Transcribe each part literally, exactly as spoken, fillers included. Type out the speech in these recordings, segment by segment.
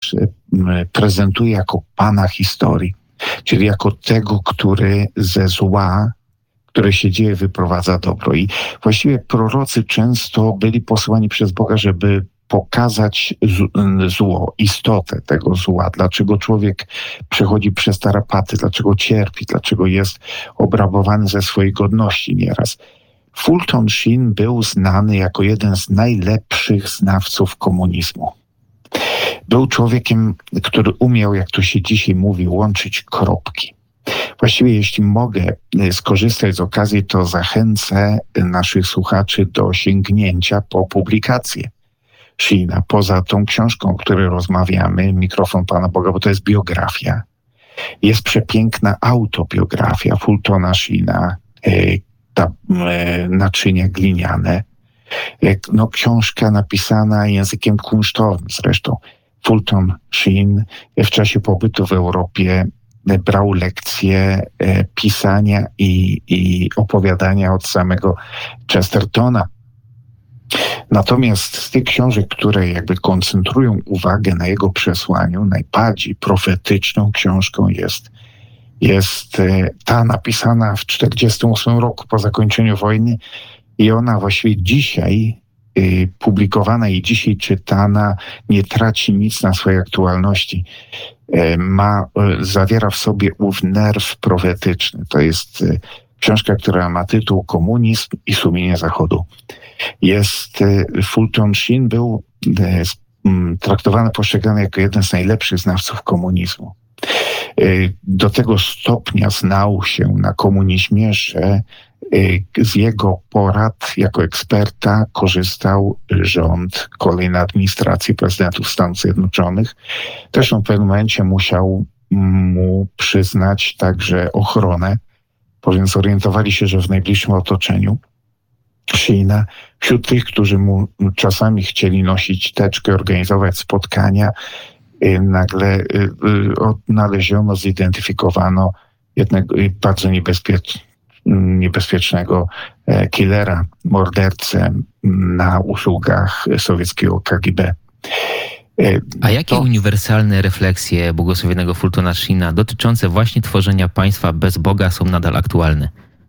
nas prezentuje jako Pana historii, czyli jako tego, który ze zła, które się dzieje, wyprowadza dobro. I właściwie prorocy często byli posyłani przez Boga, żeby pokazać zło, istotę tego zła, dlaczego człowiek przechodzi przez tarapaty, dlaczego cierpi, dlaczego jest obrabowany ze swojej godności nieraz. Fulton Sheen był znany jako jeden z najlepszych znawców komunizmu. Był człowiekiem, który umiał, jak to się dzisiaj mówi, łączyć kropki. Właściwie, jeśli mogę skorzystać z okazji, to zachęcę naszych słuchaczy do sięgnięcia po publikację Sheena. Poza tą książką, o której rozmawiamy, Mikrofon Pana Boga, bo to jest biografia. Jest przepiękna autobiografia Fultona Sheena, ta naczynia gliniane. No, książka napisana językiem kunsztowym zresztą. Fulton Sheen w czasie pobytu w Europie brał lekcje pisania i, i opowiadania od samego Chestertona. Natomiast z tych książek, które jakby koncentrują uwagę na jego przesłaniu, najbardziej profetyczną książką jest, jest ta napisana w tysiąc dziewięćset czterdziestym ósmym roku po zakończeniu wojny i ona właściwie dzisiaj y, publikowana i dzisiaj czytana nie traci nic na swojej aktualności. Y, ma, y, zawiera w sobie ów nerw profetyczny. To jest y, książka, która ma tytuł Komunizm i sumienie Zachodu. Jest y, Fulton Sheen był y, traktowany, postrzegany jako jeden z najlepszych znawców komunizmu. Y, do tego stopnia znał się na komunizmie, że y, z jego porad jako eksperta korzystał rząd kolejnej administracji prezydentów Stanów Zjednoczonych. Zresztą w pewnym momencie musiał mu przyznać także ochronę, bowiem zorientowali się, że w najbliższym otoczeniu Sheena, wśród tych, którzy mu czasami chcieli nosić teczkę, organizować spotkania, nagle odnaleziono, zidentyfikowano jednego bardzo niebezpiecz, niebezpiecznego killera, mordercę na usługach sowieckiego K G B. A jakie to... uniwersalne refleksje błogosławionego Fultona Sheena dotyczące właśnie tworzenia państwa bez Boga są nadal aktualne?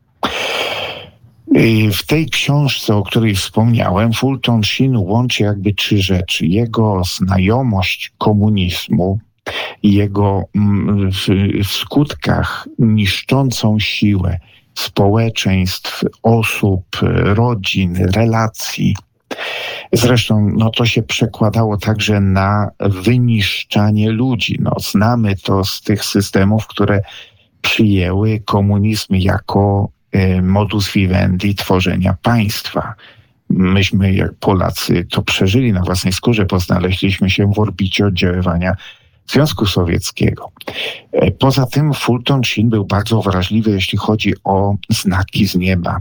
W tej książce, o której wspomniałem, Fulton Sheen łączy jakby trzy rzeczy. Jego znajomość komunizmu i jego w, w skutkach niszczącą siłę społeczeństw, osób, rodzin, relacji. Zresztą no, to się przekładało także na wyniszczanie ludzi. No, znamy to z tych systemów, które przyjęły komunizm jako modus vivendi tworzenia państwa. Myśmy, jak Polacy, to przeżyli na własnej skórze, bo znaleźliśmy się w orbicie oddziaływania Związku Sowieckiego. Poza tym Fulton Sheen był bardzo wrażliwy, jeśli chodzi o znaki z nieba,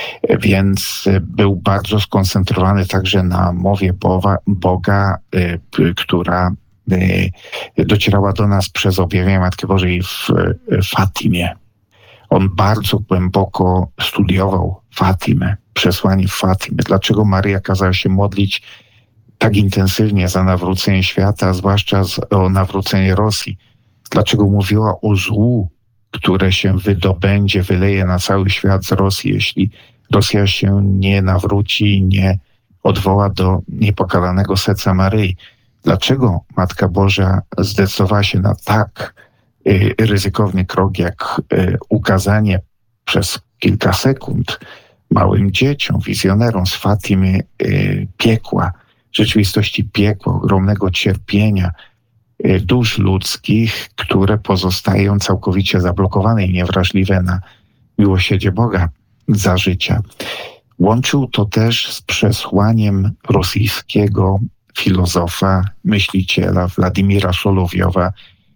więc był bardzo skoncentrowany także na mowie Boga, która docierała do nas przez objawienie Matki Bożej w Fatimie. On bardzo głęboko studiował Fatimę, przesłanie Fatimy. Dlaczego Maryja kazała się modlić tak intensywnie za nawrócenie świata, zwłaszcza o nawrócenie Rosji? Dlaczego mówiła o złu, które się wydobędzie, wyleje na cały świat z Rosji, jeśli Rosja się nie nawróci, nie odwoła do niepokalanego serca Maryi? Dlaczego Matka Boża zdecydowała się na tak ryzykowny krok, jak ukazanie przez kilka sekund małym dzieciom, wizjonerom z Fatimy piekła, rzeczywistości piekła, ogromnego cierpienia dusz ludzkich, które pozostają całkowicie zablokowane i niewrażliwe na miłosierdzie Boga za życia. Łączył to też z przesłaniem rosyjskiego filozofa, myśliciela Władimira Solowiowa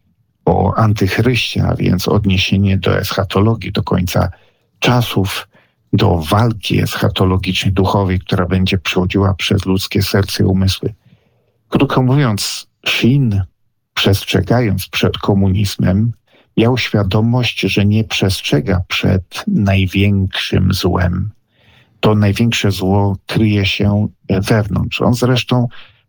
o antychryście, a więc odniesienie do eschatologii, do końca czasów, do walki eschatologicznej, duchowej, która będzie przechodziła przez ludzkie serce i umysły. Krótko mówiąc, Sheen, przestrzegając przed komunizmem, miał świadomość, że nie przestrzega przed największym złem. To największe zło kryje się wewnątrz. On zresztą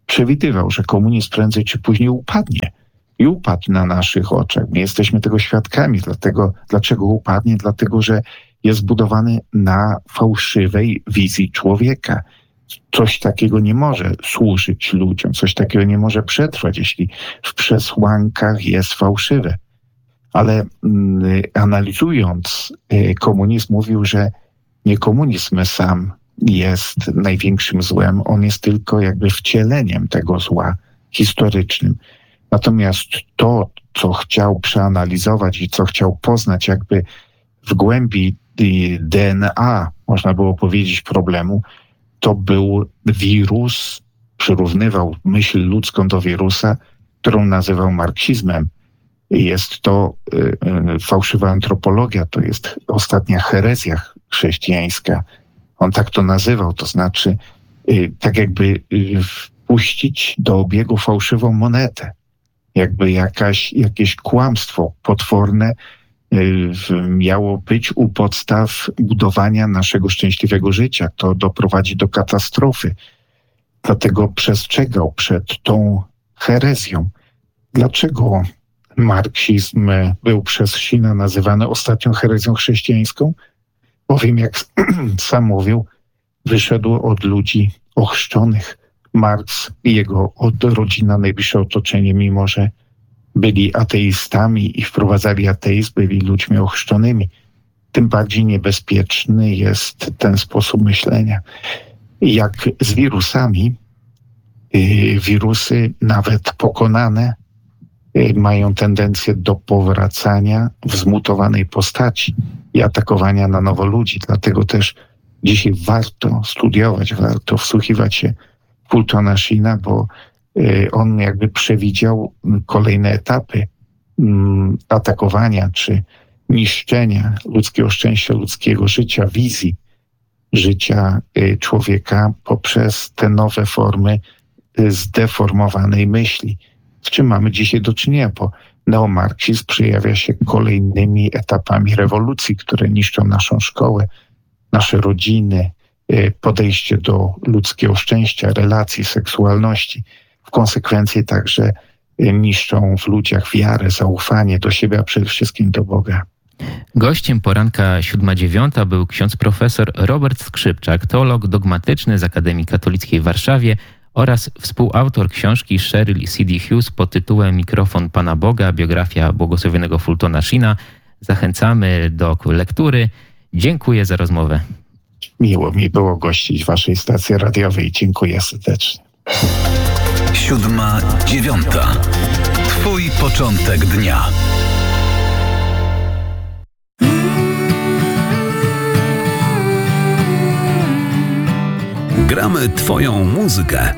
przewidywał, że komunizm prędzej czy później upadnie. I upadł na naszych oczach. My jesteśmy tego świadkami. Dlatego, dlaczego upadnie? Dlatego, że jest zbudowany na fałszywej wizji człowieka. Coś takiego nie może służyć ludziom, coś takiego nie może przetrwać, jeśli w przesłankach jest fałszywe. Ale mm, analizując y, komunizm, mówił, że nie komunizm sam jest największym złem, on jest tylko jakby wcieleniem tego zła historycznym. Natomiast to, co chciał przeanalizować i co chciał poznać jakby w głębi D N A, można było powiedzieć, problemu, to był wirus, przyrównywał myśl ludzką do wirusa, którą nazywał marksizmem. Jest to y, y, fałszywa antropologia, to jest ostatnia herezja chrześcijańska. On tak to nazywał, to znaczy y, tak jakby y, wpuścić do obiegu fałszywą monetę. Jakby jakaś, jakieś kłamstwo potworne y, miało być u podstaw budowania naszego szczęśliwego życia. To doprowadzi do katastrofy. Dlatego przestrzegał przed tą herezją. Dlaczego marksizm był przez Sina nazywany ostatnią herezją chrześcijańską? Bowiem, jak sam mówił, wyszedł od ludzi ochrzczonych. Marks i jego rodzina, najbliższe otoczenie, mimo że byli ateistami i wprowadzali ateizm, byli ludźmi ochrzczonymi. Tym bardziej niebezpieczny jest ten sposób myślenia. Jak z wirusami, wirusy nawet pokonane mają tendencję do powracania w zmutowanej postaci i atakowania na nowo ludzi. Dlatego też dzisiaj warto studiować, warto wsłuchiwać się w Fultona Sheena, bo on jakby przewidział kolejne etapy atakowania czy niszczenia ludzkiego szczęścia, ludzkiego życia, wizji życia człowieka poprzez te nowe formy zdeformowanej myśli. Z czym mamy dzisiaj do czynienia, bo neomarksizm przejawia się kolejnymi etapami rewolucji, które niszczą naszą szkołę, nasze rodziny, podejście do ludzkiego szczęścia, relacji, seksualności. W konsekwencji także niszczą w ludziach wiarę, zaufanie do siebie, a przede wszystkim do Boga. Gościem poranka siódma dziewiąta był ksiądz profesor Robert Skrzypczak, teolog dogmatyczny z Akademii Katolickiej w Warszawie oraz współautor książki Cheryl C D Hughes pod tytułem Mikrofon Pana Boga, biografia błogosławionego Fultona Sheena. Zachęcamy do lektury. Dziękuję za rozmowę. Miło mi było gościć w waszej stacji radiowej. Dziękuję serdecznie. Siódma dziewiąta. Twój początek dnia. Gramy twoją muzykę.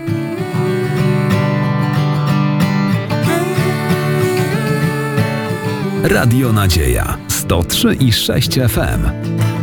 Radio Nadzieja sto trzy i sześć F M.